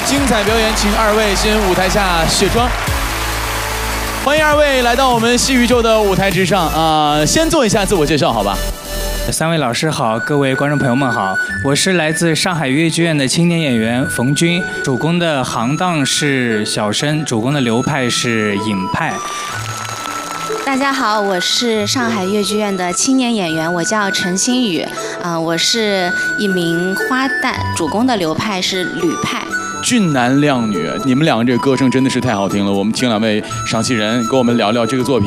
精彩表演，请二位先舞台下卸妆。欢迎二位来到我们戏宇宙的舞台之上先做一下自我介绍，好吧？ 三位老师好，各位观众朋友们好，我是来自上海越剧院的青年演员冯军，主攻的行当是小生，主攻的流派是影派。 大家好，我是上海越剧院的青年演员，我叫陈新宇，我是一名花旦，主攻的流派是吕派。 俊男靓女，你们两个这个歌声真的是太好听了，我们请两位赏析人跟我们聊聊这个作品。